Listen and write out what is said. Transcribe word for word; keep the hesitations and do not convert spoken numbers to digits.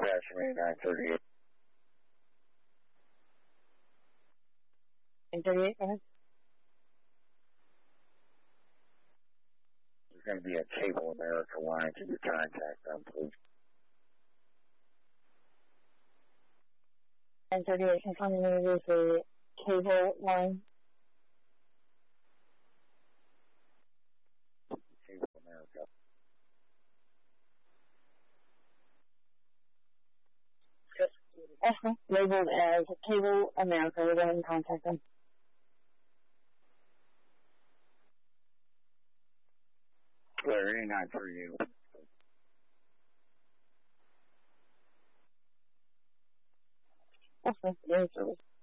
dispatch from eighty-nine thirty-eight. And thirty-eight, go ahead. There's going to be a Cable America line to your contact them, please. And thirty-eight, confirming that it is a cable line. Cable America. Okay. Labeled as Cable America. We'll go ahead and contact them. Clear, eighty-nine thirty-eight. Okay. Yeah, service.